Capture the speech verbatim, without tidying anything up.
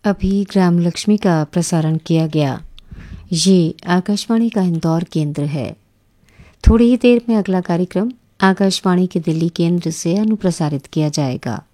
अभी ग्राम लक्ष्मी का प्रसारण किया गया। ये आकाशवाणी का इंदौर केंद्र है। थोड़ी ही देर में अगला कार्यक्रम आकाशवाणी के दिल्ली केंद्र से अनुप्रसारित किया जाएगा।